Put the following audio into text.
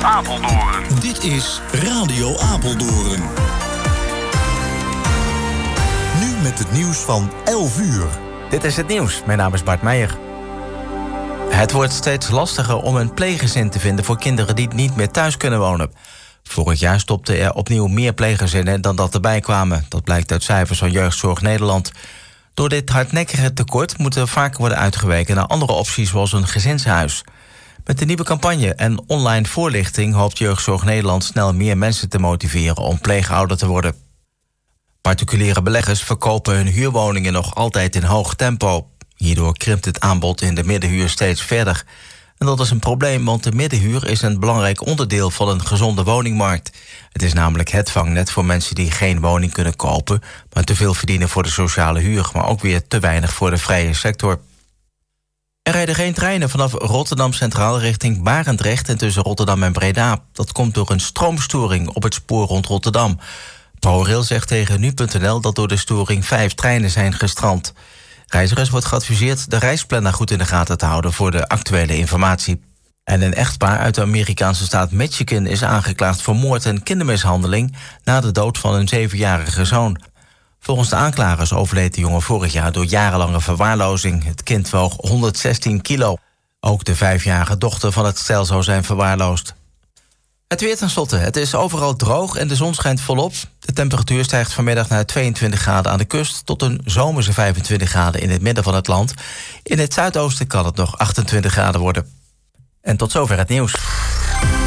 Apeldoorn. Dit is Radio Apeldoorn. Nu met het nieuws van 11 uur. Dit is het nieuws. Mijn naam is Bart Meijer. Het wordt steeds lastiger om een pleeggezin te vinden voor kinderen die niet meer thuis kunnen wonen. Vorig jaar stopten er opnieuw meer pleeggezinnen dan dat erbij kwamen. Dat blijkt uit cijfers van Jeugdzorg Nederland. Door dit hardnekkige tekort moet er vaker worden uitgeweken naar andere opties zoals een gezinshuis. Met de nieuwe campagne en online voorlichting hoopt Jeugdzorg Nederland snel meer mensen te motiveren om pleegouder te worden. Particuliere beleggers verkopen hun huurwoningen nog altijd in hoog tempo. Hierdoor krimpt het aanbod in de middenhuur steeds verder. En dat is een probleem, want de middenhuur is een belangrijk onderdeel van een gezonde woningmarkt. Het is namelijk het vangnet voor mensen die geen woning kunnen kopen, maar te veel verdienen voor de sociale huur, maar ook weer te weinig voor de vrije sector. Er rijden geen treinen vanaf Rotterdam Centraal richting Barendrecht en tussen Rotterdam en Breda. Dat komt door een stroomstoring op het spoor rond Rotterdam. ProRail zegt tegen nu.nl dat door de storing 5 treinen zijn gestrand. Reizigers wordt geadviseerd de reisplanner goed in de gaten te houden voor de actuele informatie. En een echtpaar uit de Amerikaanse staat Michigan is aangeklaagd voor moord en kindermishandeling na de dood van hun 7-jarige zoon. Volgens de aanklagers overleed de jongen vorig jaar door jarenlange verwaarlozing. Het kind woog 116 kilo. Ook de 5-jarige dochter van het stel zou zijn verwaarloosd. Het weer tenslotte. Het is overal droog en de zon schijnt volop. De temperatuur stijgt vanmiddag naar 22 graden aan de kust tot een zomerse 25 graden in het midden van het land. In het zuidoosten kan het nog 28 graden worden. En tot zover het nieuws.